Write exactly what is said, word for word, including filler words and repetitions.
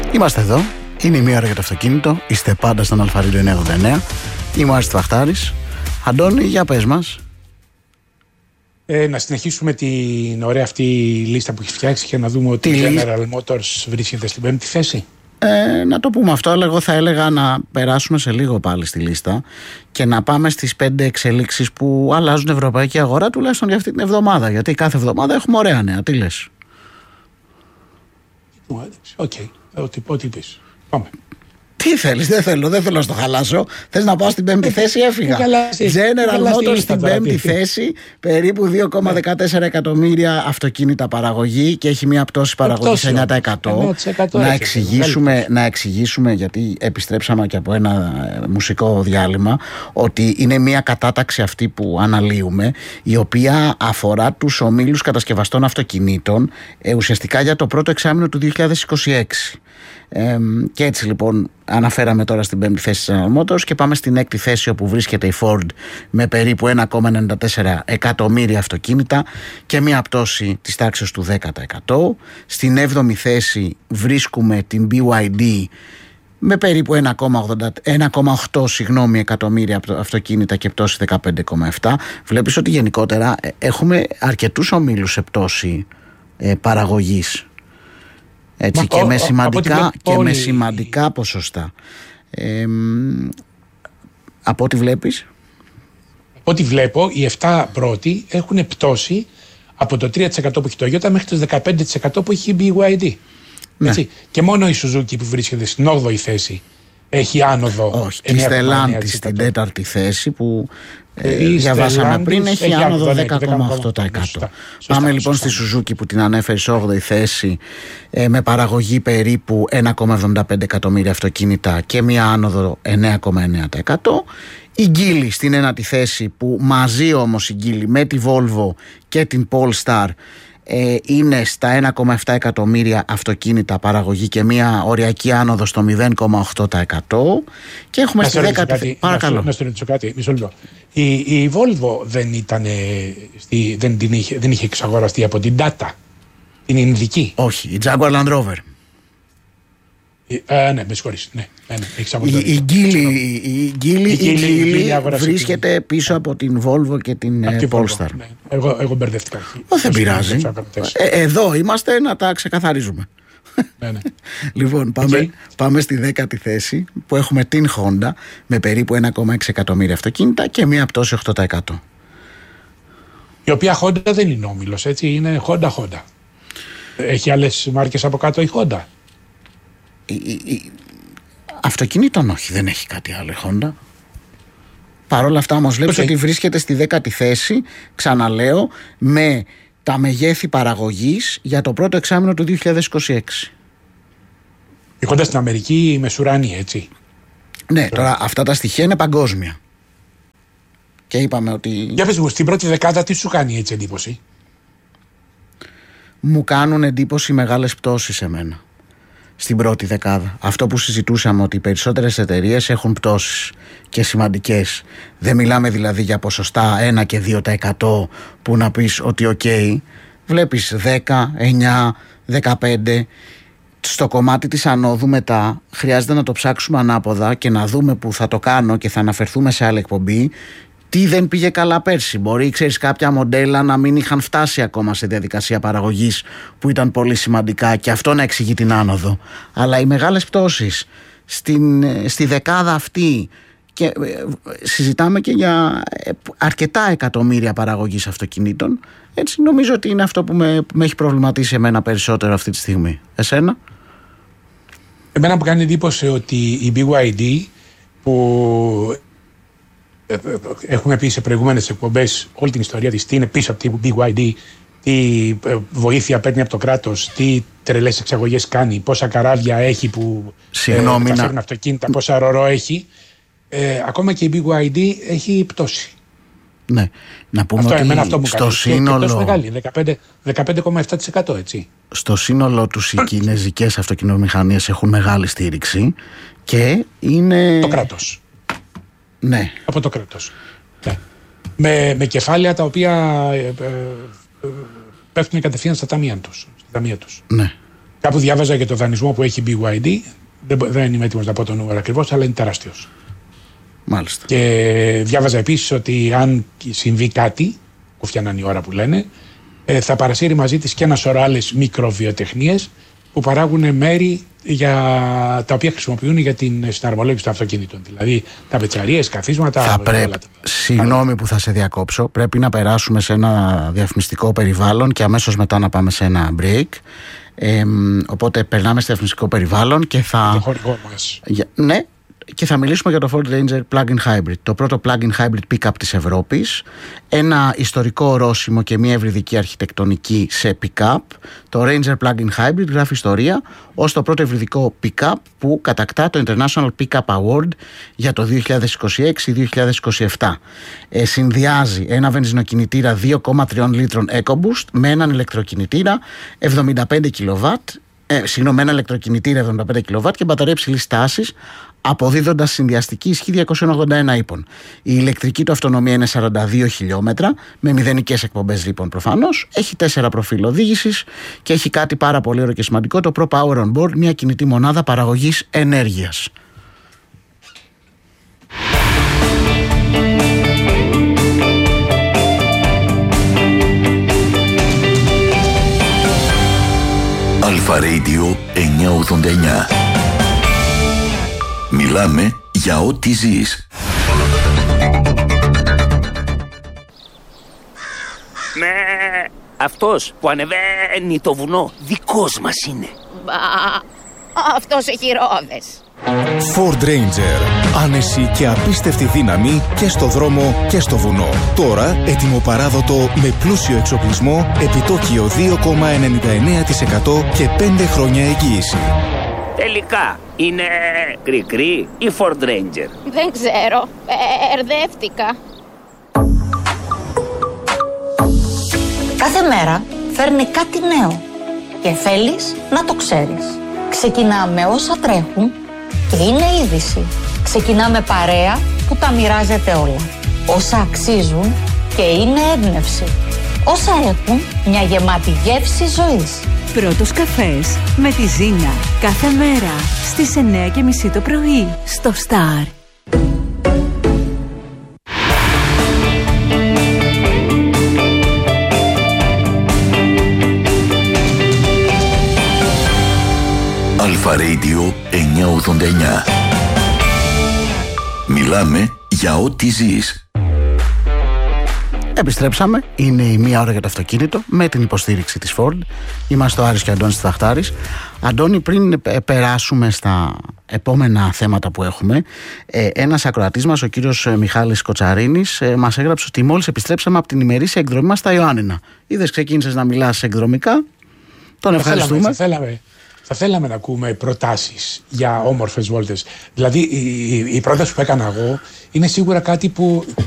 Είμαστε εδώ, είναι η μία ώρα για το αυτοκίνητο. Είστε πάντα στον Αλφα-Radio εννιακόσια ογδόντα εννέα. Είμαι ο Άρης Βαχτάρης. Αντώνη, για πες μας. Ε, να συνεχίσουμε την ωραία αυτή λίστα που έχει φτιάξει και να δούμε ότι η General Motors βρίσκεται στην πέμπτη θέση. Ε, να το πούμε αυτό, αλλά εγώ θα έλεγα να περάσουμε σε λίγο πάλι στη λίστα και να πάμε στις πέντε εξελίξεις που αλλάζουν την ευρωπαϊκή αγορά, τουλάχιστον για αυτή την εβδομάδα. Γιατί κάθε εβδομάδα έχουμε ωραία νέα. Τι λες? Οκ, okay. ό,τι, ό,τι πεις. Πάμε. Τι θέλεις, δεν θέλω, δεν θέλω να στο χαλάσω. Θες να πάω στην πέμπτη θέση, έφυγα. General Motors στην πέμπτη θέση, περίπου δύο κόμμα δεκατέσσερα εκατομμύρια αυτοκίνητα παραγωγή και έχει μια πτώση παραγωγής εννιά τοις εκατό. Να εξηγήσουμε, να εξηγήσουμε, γιατί επιστρέψαμε και από ένα μουσικό διάλειμμα, ότι είναι μια κατάταξη αυτή που αναλύουμε, η οποία αφορά τους ομίλους κατασκευαστών αυτοκινήτων, ε, ουσιαστικά για το πρώτο εξάμηνο του δύο χιλιάδες είκοσι έξι. Ε, και έτσι λοιπόν αναφέραμε τώρα στην πέμπτη θέση της General Motors και πάμε στην έκτη θέση, όπου βρίσκεται η Ford με περίπου ένα κόμμα ενενήντα τέσσερα εκατομμύρια αυτοκίνητα και μια πτώση της τάξης του δέκα τοις εκατό. Στην έβδομη θέση βρίσκουμε την μπι γουάι ντι με περίπου ένα κόμμα οκτώ συγγνώμη, εκατομμύρια αυτοκίνητα και πτώση δεκαπέντε κόμμα επτά. Βλέπεις ότι γενικότερα έχουμε αρκετούς ομίλους σε πτώση ε, παραγωγής. Έτσι, Μα, και, ο, με σημαντικά, και όλοι... με σημαντικά ποσοστά. Ε, από ό,τι βλέπεις. Από ό,τι βλέπω, οι επτά πρώτοι έχουν πτώση από το τρία τοις εκατό που έχει το Toyota μέχρι το δεκαπέντε τοις εκατό που έχει η μπι γουάι ντι. Ναι. Έτσι. Και μόνο η Suzuki που βρίσκεται στην όγδοη θέση έχει άνοδο. Όχι, η Stellantis στην τέταρτη θέση που ε, διαβάσαμε πριν έχει άνοδο δέκα κόμμα οκτώ τοις εκατό. Πάμε λοιπόν στη Suzuki που την ανέφερε σε όγδοη θέση, ε, με παραγωγή περίπου ένα κόμμα εβδομήντα πέντε εκατομμύρια αυτοκίνητα και μια άνοδο εννέα κόμμα εννέα τοις εκατό. Η Geely στην ένατη θέση, που μαζί όμως η Geely με τη Volvo και την Polestar Ε, είναι στα ένα κόμμα επτά εκατομμύρια αυτοκίνητα παραγωγή και μια οριακή άνοδο στο μηδέν κόμμα οκτώ τοις εκατό. Και έχουμε να στη δέκατη θέση. Παρακαλώ. Να σου ρωτήσω κάτι, μισό λεπτό. Η, η Volvo δεν, ήταν, στη, δεν, την είχε, δεν είχε εξαγοραστεί από την Tata, την Ινδική? Όχι, η Jaguar Land Rover. Ε, ναι, με συγχωρείς. Ναι, ναι, ναι, η η Geely βρίσκεται πίσω από την Volvo και την Polestar. Ναι. Εγώ, εγώ μπερδεύτηκα. Δεν πειράζει. Ε, εδώ είμαστε να τα ξεκαθαρίζουμε. Ναι, ναι. Λοιπόν, πάμε, okay. πάμε στη δέκατη θέση, που έχουμε την Honda με περίπου ένα κόμμα έξι εκατομμύρια αυτοκίνητα και μία πτώση οκτώ τοις εκατό. Η οποία Honda δεν είναι όμιλος, έτσι, είναι Honda Honda. Έχει άλλες μάρκες από κάτω η Honda? Η, η, η, αυτοκινήτων όχι, δεν έχει κάτι άλλο η Honda. Παρ' όλα αυτά όμως βλέπεις okay. ότι βρίσκεται στη δέκατη θέση, ξαναλέω, με τα μεγέθη παραγωγής για το πρώτο εξάμηνο του δύο χιλιάδες είκοσι έξι. Η Honda στην Αμερική μεσουράνει, έτσι. Ναι, τώρα αυτά τα στοιχεία είναι παγκόσμια. Και είπαμε ότι... Για πες μου, στην πρώτη δεκάδα τι σου κάνει έτσι εντύπωση? Μου κάνουν εντύπωση μεγάλες πτώσεις εμένα στην πρώτη δεκάδα. Αυτό που συζητούσαμε, ότι οι περισσότερες εταιρείες έχουν πτώσεις και σημαντικές. Δεν μιλάμε δηλαδή για ποσοστά ένα και δύο τοις εκατό που να πεις ότι οκ. Okay, βλέπεις δέκα, εννιά, δεκαπέντε. Στο κομμάτι της ανόδου μετά χρειάζεται να το ψάξουμε ανάποδα και να δούμε που θα το κάνω και θα αναφερθούμε σε άλλη εκπομπή. Τι δεν πήγε καλά πέρσι? Μπορεί, ξέρεις, κάποια μοντέλα να μην είχαν φτάσει ακόμα σε διαδικασία παραγωγής που ήταν πολύ σημαντικά και αυτό να εξηγεί την άνοδο. Αλλά οι μεγάλες πτώσεις στην, στη δεκάδα αυτή, και συζητάμε και για αρκετά εκατομμύρια παραγωγής αυτοκινήτων, έτσι νομίζω ότι είναι αυτό που με, με έχει προβληματίσει εμένα περισσότερο αυτή τη στιγμή. Εσένα? Εμένα μου κάνει εντύπωση ότι η μπι γουάι ντι, που έχουμε πει σε προηγούμενες εκπομπές όλη την ιστορία της, τι είναι πίσω από την μπι γουάι ντι, τι βοήθεια παίρνει από το κράτος, τι τρελές εξαγωγές κάνει, πόσα καράβια έχει που Συγγνώμη, ε, φέρνουν αυτοκίνητα, πόσα ρορό έχει, ε, ακόμα και η μπι γουάι ντι έχει πτώση. Ναι, να πούμε αυτό, ότι εμένα αυτό μου στο κάνει. σύνολο... Και μεγάλη, δεκαπέντε κόμμα επτά τοις εκατό, έτσι. Στο σύνολο τους οι κινέζικες αυτοκινητομηχανίες έχουν μεγάλη στήριξη και είναι... Το κράτος. Ναι. Από το κράτος. Ναι. Με, με κεφάλαια τα οποία ε, ε, ε, πέφτουν κατευθείαν στα ταμεία τους. Στα ταμεία τους. Ναι. Κάπου διάβαζα για το δανεισμό που έχει η μπι γουάι ντι. Δεν, δεν είμαι έτοιμος να πω το νούμερο ακριβώς, αλλά είναι τεράστιος. Μάλιστα. Και διάβαζα επίσης ότι αν συμβεί κάτι, κουφιανάν η ώρα που λένε, θα παρασύρει μαζί της και ένα σωρό άλλες μικροβιοτεχνίες που παράγουν μέρη για τα οποία χρησιμοποιούν για την συναρμολόγηση των αυτοκίνητων. Δηλαδή τα πετσαρίες, καθίσματα. Θα πρέπει, συγγνώμη που θα σε διακόψω, πρέπει να περάσουμε σε ένα διαφημιστικό περιβάλλον και αμέσως μετά να πάμε σε ένα break. Ε, οπότε περνάμε στο διαφημιστικό περιβάλλον και θα. Το χορηγό μας. Για, ναι. Και θα μιλήσουμε για το Ford Ranger Plug-in Hybrid, το πρώτο Plug-in Hybrid pick-up της Ευρώπης, ένα ιστορικό ορόσημο και μια ευρυδική αρχιτεκτονική σε pick-up. Το Ranger Plug-in Hybrid γράφει ιστορία ως το πρώτο ευρυδικό pick-up που κατακτά το International Pick-up Award για το δύο χιλιάδες είκοσι έξι δύο χιλιάδες είκοσι επτά. Ε, συνδυάζει ένα βενζινοκινητήρα δύο κόμμα τρία λίτρων EcoBoost με έναν ηλεκτροκινητήρα εβδομήντα πέντε κιλοβάτ, ε, συγγνώμη, με ένα ηλεκτροκινητήρα εβδομήντα πέντε κιλοβάτ και μπαταρία υψηλής τάσης, αποδίδοντας συνδυαστική ισχύ διακόσια ογδόντα ένα ύπων. Η ηλεκτρική του αυτονομία είναι σαράντα δύο χιλιόμετρα, με μηδενικές εκπομπές λοιπόν προφανώς. Έχει τέσσερα προφίλ οδήγησης και έχει κάτι πάρα πολύ ωραίο και σημαντικό, το Pro Power On Board, μια κινητή μονάδα παραγωγής ενέργειας. Αλφα Radio εννιακόσια ογδόντα εννιά. Μιλάμε για ό,τι ζεις. Με αυτός που ανεβαίνει το βουνό δικός μας είναι. Μπα, αυτός έχει ρόδες. Ford Ranger. Άνεση και απίστευτη δύναμη και στο δρόμο και στο βουνό. Τώρα ετοιμοπαράδοτο με πλούσιο εξοπλισμό, επιτόκιο δύο κόμμα ενενήντα εννέα τοις εκατό και πέντε χρόνια εγγύηση. Τελικά είναι κρικρί ή Ford Ranger? Δεν ξέρω, μπερδεύτηκα. Κάθε μέρα φέρνει κάτι νέο και θέλεις να το ξέρεις. Ξεκινάμε όσα τρέχουν και είναι είδηση. Ξεκινάμε παρέα που τα μοιράζεται όλα. Όσα αξίζουν και είναι έμπνευση. Όσα έχουν μια γεμάτη γεύση ζωής. Πρώτος καφές με τη Ζήνα. Κάθε μέρα στις εννιά και μισή το πρωί στο Star. Αλφα Radio εννιακόσια ογδόντα εννιά. Μιλάμε για ό,τι ζεις. Επιστρέψαμε, είναι η μία ώρα για το αυτοκίνητο με την υποστήριξη της Ford. Είμαστε ο Άρης και ο Αντώνης Ταχτάρης. Αντώνη, πριν περάσουμε στα επόμενα θέματα που έχουμε, ένας ακροατής μας, ο κύριος Μιχάλης Κοτσαρίνης, μας έγραψε ότι μόλις επιστρέψαμε από την ημερήσια εκδρομή μας στα Ιωάννινα. Είδες, ξεκίνησες να μιλάς εκδρομικά. Τον ευχαριστούμε. Θα θέλαμε, θα θέλαμε να ακούμε προτάσεις για όμορφες βόλτες. Δηλαδή η, η, η πρόταση που έκανα εγώ είναι σίγουρα κάτι που